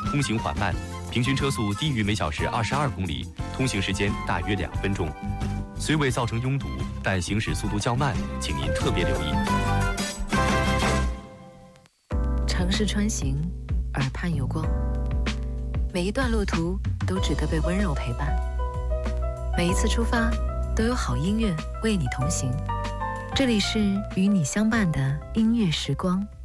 通行缓慢，平均车速低于每小时22公里，通行时间大约2分钟。虽未造成拥堵，但行驶速度较慢，请您特别留意。 城市穿行，耳畔有光，每一段路途都值得被温柔陪伴，每一次出发都有好音乐为你同行。这里是与你相伴的音乐时光。